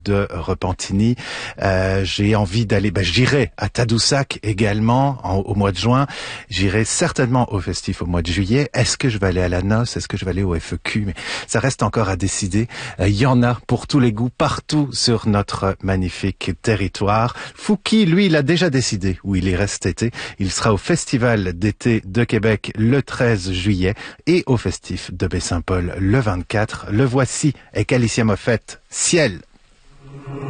de Repentigny. J'ai envie d'aller, j'irai à Tadoussac également au mois de juin. J'irai certainement au festif au mois de juillet. Est-ce que je vais aller à la noce? Est-ce que je vais aller au FEQ? Mais ça reste encore à décider. Il y en a pour tous les goûts partout sur notre magnifique territoire. Fouki, lui, il a déjà décidé où il ira cet été. Il sera au Festival d'été de Québec le 13 juillet et au festif de Baie-Saint-Paul le 24. Le voici avec Alicia Moffett. Ciel!